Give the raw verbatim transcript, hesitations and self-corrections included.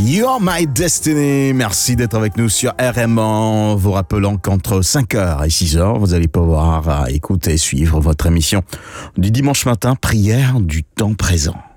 You're My Destiny. Merci d'être avec nous sur R M un. Vous rappelant qu'entre cinq heures et six heures, vous allez pouvoir écouter et suivre votre émission du dimanche matin, prière du temps présent.